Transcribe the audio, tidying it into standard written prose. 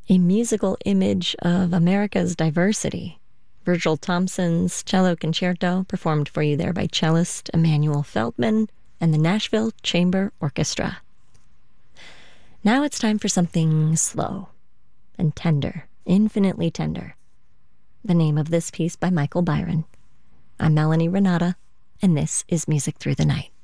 a musical image of America's diversity. Virgil Thompson's Cello Concerto, performed for you there by cellist Emmanuel Feldman and the Nashville Chamber Orchestra. Now it's time for something slow and tender, infinitely tender. The name of this piece by Michael Byron. I'm Melanie Renata, and this is Music Through the Night.